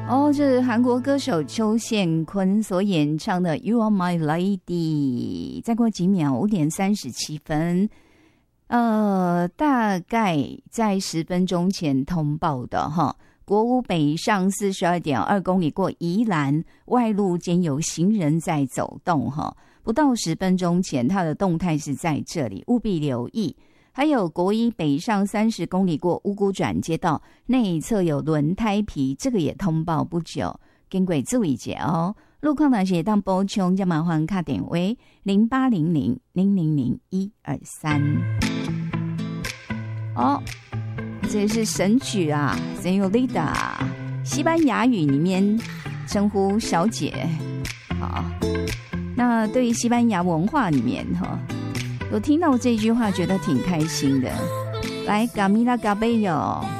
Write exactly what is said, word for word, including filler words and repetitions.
哦，这是韩国歌手邱宪坤所演唱的《You Are My Lady》。再过几秒，五点三十七分，呃，大概在十分钟前通报的哈。国五北上四十二点二公里过宜兰，外路间有行人在走动哈。不到十分钟前，它的动态是在这里，务必留意。还有国一北上三十公里过五股转接道内侧有轮胎皮，这个也通报不久，经过注意一下哦。路况那些当补充，就麻烦卡点为零八零零零零零一二三。哦，这是神曲啊 ，Señorita， 西班牙语里面称呼小姐。好，那对于西班牙文化里面哈。有听到这句话，觉得挺开心的。来，卡米拉·卡贝尤。